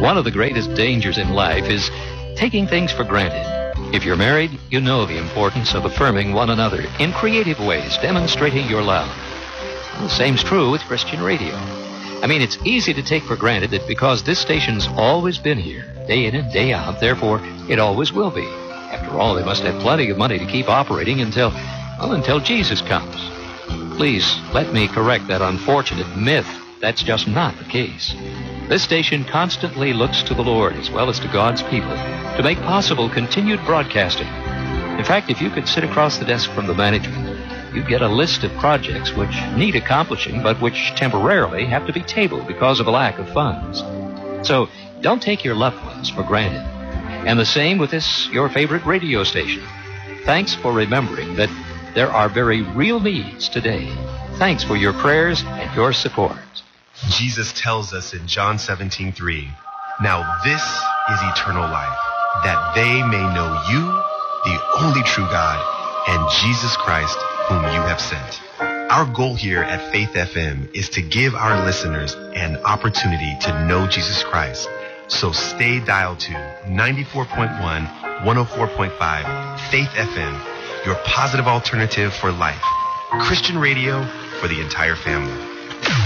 One of the greatest dangers in life is taking things for granted. If you're married, you know the importance of affirming one another in creative ways, demonstrating your love. The same's true with Christian radio. I mean, it's easy to take for granted that because this station's always been here, day in and day out, therefore it always will be. After all, they must have plenty of money to keep operating until Jesus comes. Please let me correct that unfortunate myth. That's just not the case. This station constantly looks to the Lord as well as to God's people to make possible continued broadcasting. In fact, if you could sit across the desk from the management, you'd get a list of projects which need accomplishing but which temporarily have to be tabled because of a lack of funds. So don't take your loved ones for granted. And the same with this, your favorite radio station. Thanks for remembering that there are very real needs today. Thanks for your prayers and your support. Jesus tells us in John 17:3, "Now this is eternal life, that they may know you, the only true God, and Jesus Christ, whom you have sent." Our goal here at Faith FM is to give our listeners an opportunity to know Jesus Christ. So stay dialed to 94.1, 104.5, Faith FM, your positive alternative for life. Christian radio for the entire family.